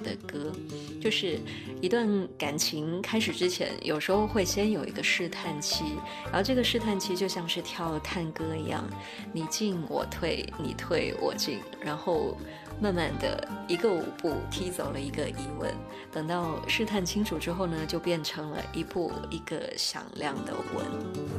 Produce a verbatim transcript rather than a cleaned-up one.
的歌，就是一段感情开始之前，有时候会先有一个试探期，然后这个试探期就像是跳探戈一样，你进我退，你退我进，然后慢慢的一个舞步踢走了一个疑问，等到试探清楚之后呢，就变成了一步一个响亮的吻。